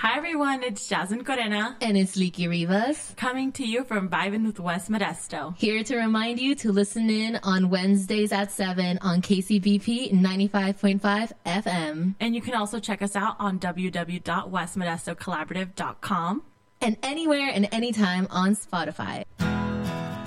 Hi everyone, it's Jasmine Corena. And it's Leaky Rivas. Coming to you from Vibin' with West Modesto. Here to remind you to listen in on Wednesdays at 7 on KCBP 95.5 FM. And you can also check us out on www.westmodestocollaborative.com. And anywhere and anytime on Spotify.